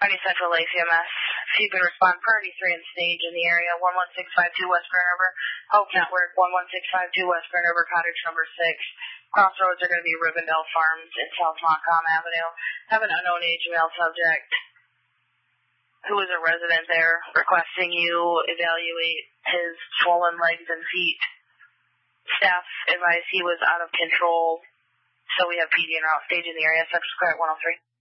County Central ACMS. If you could respond, priority 3 and stage in the area, 11652 West Grand River. Hope Network, 11652 West Grand River, cottage number 6. Crossroads are going to be Rivendell Farms in South Montcalm Avenue. Have an unknown age male subject who is a resident there requesting you evaluate his swollen legs and feet. Staff advised he was out of control, so we have PD en route stage in the area. Subscribe 103.